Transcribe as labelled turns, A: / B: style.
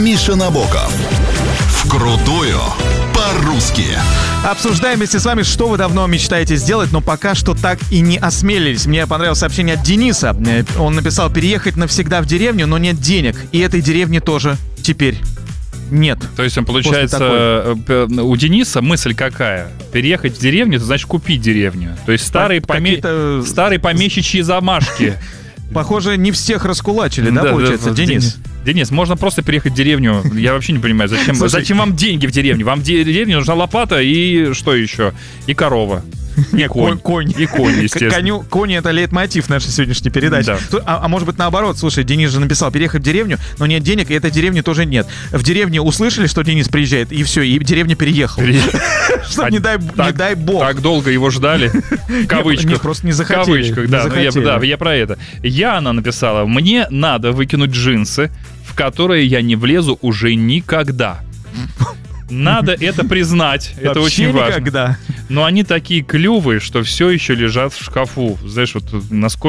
A: Миша Набоков. Вкрутую по-русски.
B: Обсуждаем вместе с вами, что вы давно мечтаете сделать, но пока что так и не осмелились. Мне понравилось сообщение от Дениса. Он написал: переехать навсегда в деревню, но нет денег. И этой деревни тоже теперь нет.
C: То есть он, получается, у Дениса мысль какая? Переехать в деревню, это значит купить деревню. То есть старые помещичьи замашки.
B: Похоже, не всех раскулачили, да, получается, Денис?
C: Денис, можно просто переехать в деревню. Я вообще не понимаю, зачем вам деньги в деревню? Вам в деревне нужна лопата и что еще? И корова. И конь. И конь, естественно.
B: Кони — это лейтмотив нашей сегодняшней передачи. Да. А может быть наоборот, слушай, Денис же написал: переехать в деревню, но нет денег, и этой деревни тоже нет. В деревне услышали, что Денис приезжает, и все, и деревня переехала. Что, не дай бог.
C: Так долго его ждали. В кавычках.
B: Просто не захотели.
C: В кавычках, да, я про это. Яна написала: мне надо выкинуть джинсы, в которые я не влезу уже никогда. Надо это признать. Это
B: вообще
C: очень важно.
B: Никогда.
C: Но они такие клевые, что все еще лежат в шкафу. Знаешь, вот насколько